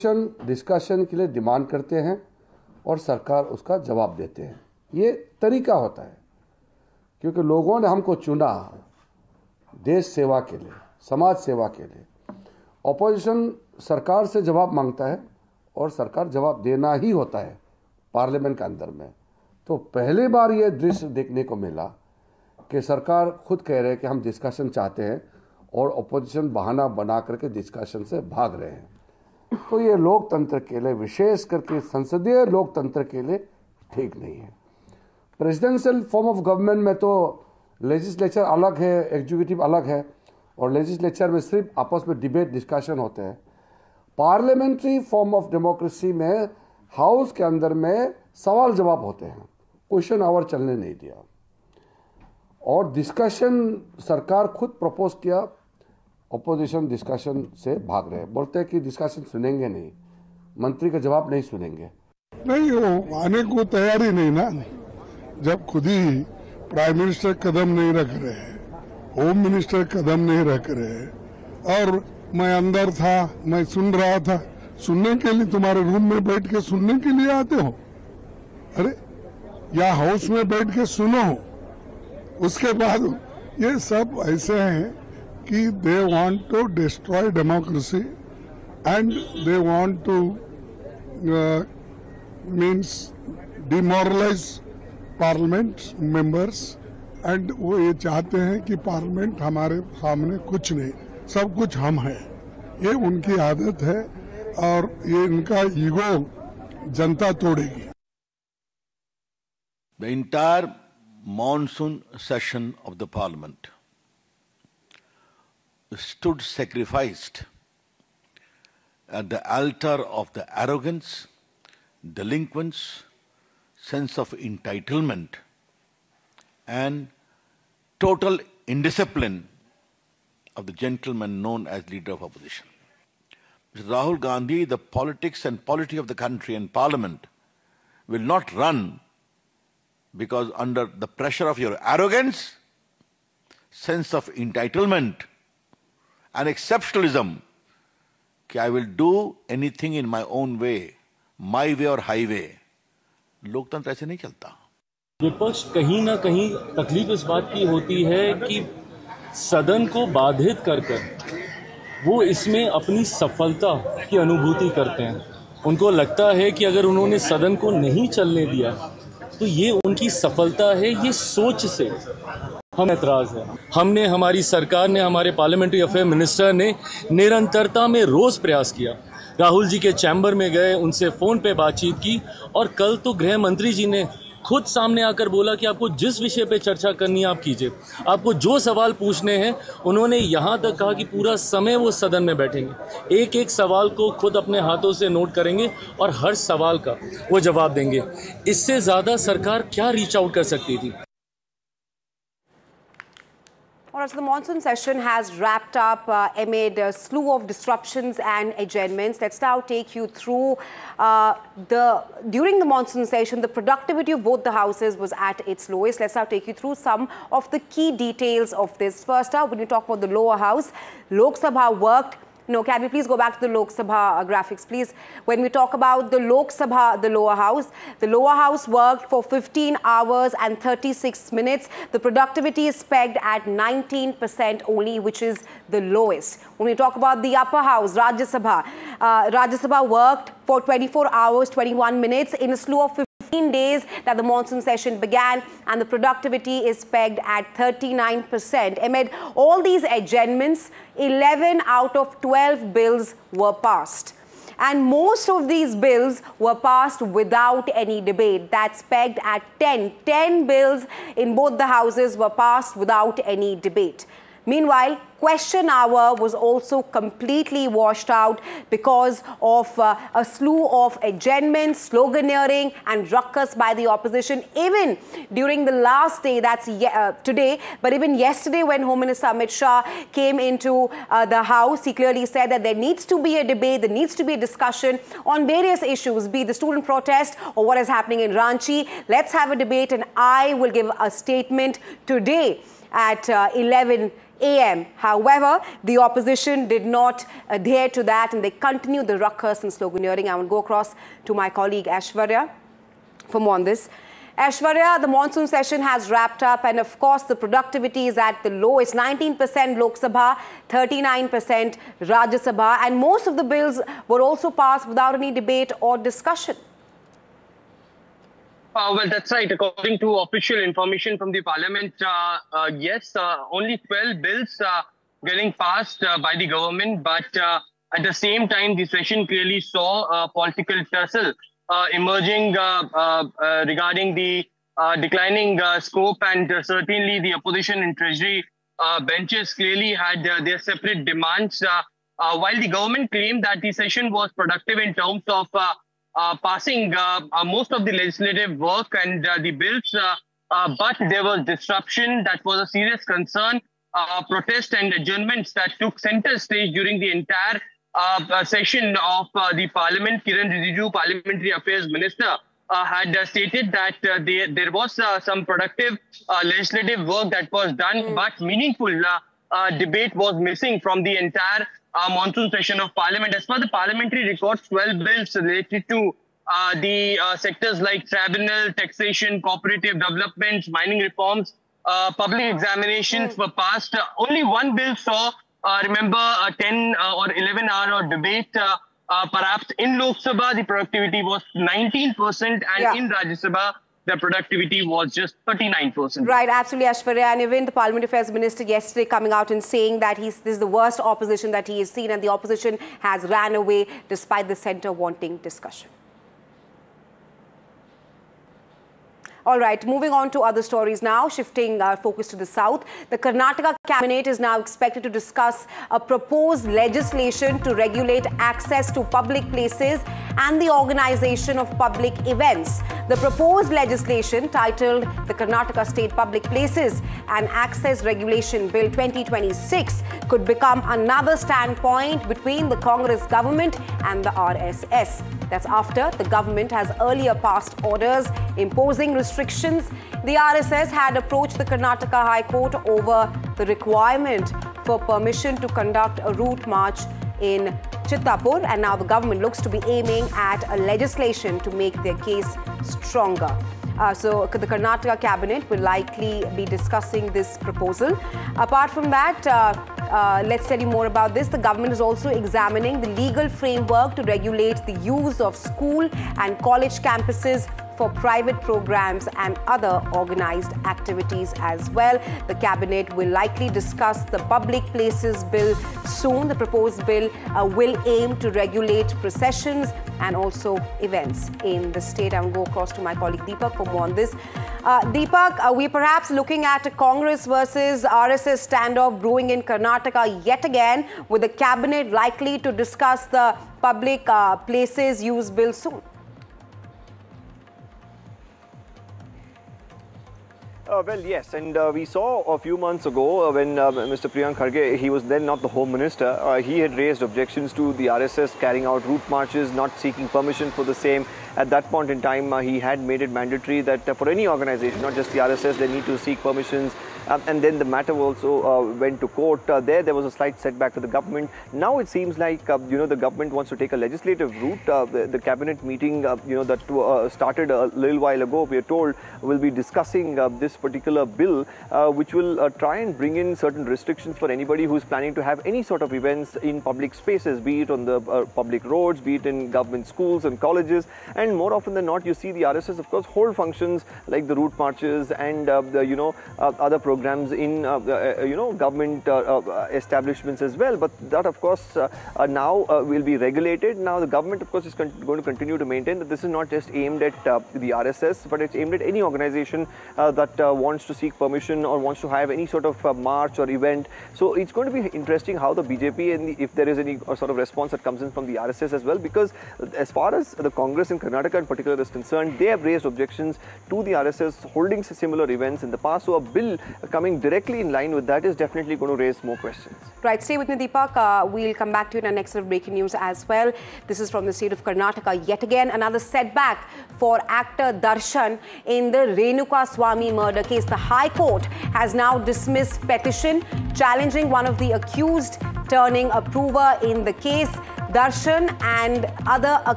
Discussion के लिए demand करते हैं और सरकार उसका जवाब देते हैं। ये तरीका होता है क्योंकि लोगों ने हमको चुना देश सेवा के लिए, समाज सेवा के लिए। ऑपोजिशन सरकार से जवाब मांगता है और सरकार जवाब देना ही होता है पार्लियामेंट के अंदर में। तो पहली बार ये दृश्य देखने को मिला कि सरकार खुद कह रहे हैं कि हम डिस्कशन चाहते हैं और ऑपोजिशन बहाना बना करके डिस्कशन से भाग रहे हैं। तो ये लोकतंत्र के लिए, विशेष करके संसदीय लोकतंत्र के लिए ठीक नहीं है। प्रेसिडेंशियल फॉर्म ऑफ गवर्नमेंट में तो लेजिस्लेचर अलग है, एग्जीक्यूटिव अलग है, और लेजिस्लेचर में सिर्फ आपस में डिबेट डिस्कशन होते हैं। पार्लियामेंट्री फॉर्म ऑफ डेमोक्रेसी में हाउस के अंदर में सवाल जवाब होते हैं, क्वेश्चन आवर चलने नहीं दिया। और डिस्कशन सरकार खुद प्रपोज किया, ऑपोजिशन डिस्कशन से भाग रहे, बोलते हैं कि डिस्कशन सुनेंगे नहीं, मंत्री का जवाब नहीं सुनेंगे। नहीं, वो आने को तैयार ही नहीं ना, जब खुद ही प्राइम मिनिस्टर कदम नहीं रख रहे हैं, होम मिनिस्टर कदम नहीं रख रहे हैं, और मैं अंदर था, मैं सुन रहा था। सुनने के लिए तुम्हारे रूम में बैठ के सुनने के लिए आते हो? अरे या हाउस में बैठ के सुनो। उसके बाद ये सब ऐसे हैं कि they want to destroy democracy and they want two means demoralise parliament members, and वो ये चाहते हैं कि पार्लियामेंट हमारे सामने कुछ नहीं, सब कुछ हम हैं। ये उनकी आदत है और ये इनका ego Janata तोड़ेगी। The entire monsoon session of the parliament stood sacrificed at the altar of the arrogance, delinquence, sense of entitlement, and total indiscipline of the gentleman known as leader of opposition. Mr. Rahul Gandhi, the politics and polity of the country and parliament will not run because under the pressure of your arrogance, sense of entitlement and exceptionalism, I will do anything in my own way, my way or highway. लोकतंत्र ऐसे नहीं चलता। विपक्ष कहीं ना कहीं तकलीफ इस बात की होती है कि सदन को बाधित कर वो इसमें अपनी सफलता की अनुभूति करते हैं। उनको लगता है कि अगर उन्होंने सदन को नहीं चलने दिया तो ये उनकी सफलता है। ये सोच से हम एतराज़ है। हमने, हमारी सरकार ने, हमारे पार्लियामेंट्री अफेयर मिनिस्टर ने निरंतरता में रोज़ प्रयास किया। राहुल जी के चैम्बर में गए, उनसे फ़ोन पे बातचीत की, और कल तो गृह मंत्री जी ने खुद सामने आकर बोला कि आपको जिस विषय पे चर्चा करनी है आप कीजिए, आपको जो सवाल पूछने हैं। उन्होंने यहाँ तक कहा कि पूरा समय वो सदन में बैठेंगे, एक एक सवाल को खुद अपने हाथों से नोट करेंगे और हर सवाल का वो जवाब देंगे। इससे ज़्यादा सरकार क्या रीच आउट कर सकती थी? All right, so the monsoon session has wrapped up amid a slew of disruptions and adjournments. Let's now take you through during the monsoon session, the productivity of both the houses was at its lowest. Let's now take you through some of the key details of this. First up, when you talk about the lower house, Lok Sabha worked. No, can we please go back to the Lok Sabha graphics, please? When we talk about the Lok Sabha, the lower house worked for 15 hours and 36 minutes. The productivity is pegged at 19% only, which is the lowest. When we talk about the upper house, Rajya Sabha worked for 24 hours, 21 minutes in a slew of 15 days that the monsoon session began, and the productivity is pegged at 39%. Amid all these adjournments, 11 out of 12 bills were passed. And most of these bills were passed without any debate. That's pegged at 10. 10 bills in both the houses were passed without any debate. Meanwhile, question hour was also completely washed out because of a slew of adjournments, sloganeering and ruckus by the opposition. Even during the last day, that's today, but even yesterday when Home Minister Amit Shah came into the House, he clearly said that there needs to be a debate, there needs to be a discussion on various issues, be it the student protest or what is happening in Ranchi. Let's have a debate, and I will give a statement today at 11 a.m. However, the opposition did not adhere to that and they continued the ruckus and sloganeering. I will go across to my colleague Aishwarya for more on this. Aishwarya, the monsoon session has wrapped up and of course the productivity is at the lowest. 19% Lok Sabha, 39% Rajya Sabha, and most of the bills were also passed without any debate or discussion. Well, that's right. According to official information from the parliament, yes, only 12 bills getting passed by the government. But at the same time, the session clearly saw a political tussle emerging regarding the declining scope. And certainly the opposition and treasury benches clearly had their separate demands. While the government claimed that the session was productive in terms of passing most of the legislative work and the bills, but there was disruption that was a serious concern. Protest and adjournments that took center stage during the entire session of the parliament. Kiran Rijiju, Parliamentary Affairs Minister, had stated that there was some productive legislative work that was done, but meaningful debate was missing from the entire monsoon session of Parliament. As per the parliamentary records, 12 bills related to the sectors like tribunal, taxation, cooperative development, mining reforms, public examinations were passed. Only one bill saw, remember, a 10 or 11 hour debate. Perhaps in Lok Sabha, the productivity was 19%, and in Rajya Sabha, the productivity was just 39%. Right, absolutely, Aishwarya. And even the Parliament Affairs Minister yesterday coming out and saying that this is the worst opposition that he has seen, and the opposition has ran away despite the centre wanting discussion. All right, moving on to other stories now, shifting our focus to the south. The Karnataka cabinet is now expected to discuss a proposed legislation to regulate access to public places and the organization of public events. The proposed legislation, titled the Karnataka State Public Places and Access Regulation Bill 2026, could become another standpoint between the Congress government and the RSS. That's after the government has earlier passed orders imposing restrictions. The RSS had approached the Karnataka High Court over the requirement for permission to conduct a route march in Chittapur, and now the government looks to be aiming at a legislation to make their case stronger. So the Karnataka cabinet will likely be discussing this proposal. Apart from that, let's tell you more about this. The government is also examining the legal framework to regulate the use of school and college campuses for private programs and other organized activities as well. The cabinet will likely discuss the Public Places Bill soon. The proposed bill will aim to regulate processions and also events in the state. I will go across to my colleague Deepak for more on this. Deepak, we're perhaps looking at a Congress versus RSS standoff brewing in Karnataka yet again, with the cabinet likely to discuss the Public Places Use Bill soon. Well, yes, and we saw a few months ago when Mr. Priyank Kharge, he was then not the Home Minister, he had raised objections to the RSS carrying out route marches, not seeking permission for the same. At that point in time, he had made it mandatory that for any organization, not just the RSS, they need to seek permissions. And then the matter also went to court. There was a slight setback to the government. Now it seems like, the government wants to take a legislative route. The cabinet meeting, that started a little while ago, we are told, will be discussing this particular bill, which will try and bring in certain restrictions for anybody who is planning to have any sort of events in public spaces, be it on the public roads, be it in government schools and colleges. And more often than not, you see the RSS, of course, hold functions like the route marches and other programs in government establishments as well. But that, of course, now will be regulated. Now the government, of course, is going to continue to maintain that this is not just aimed at the RSS, but it's aimed at any organization that wants to seek permission or wants to have any sort of march or event. So it's going to be interesting how the BJP and if there is any sort of response that comes in from the RSS as well, because as far as the Congress in Karnataka in particular is concerned, they have raised objections to the RSS holding similar events in the past. So a bill coming directly in line with that is definitely going to raise more questions. Right, stay with me, Deepak. We'll come back to you in our next set of breaking news as well. This is from the state of Karnataka. Yet again, another setback for actor Darshan in the Renuka Swamy murder case. The High Court has now dismissed petition challenging one of the accused turning a prover in the case. Darshan and other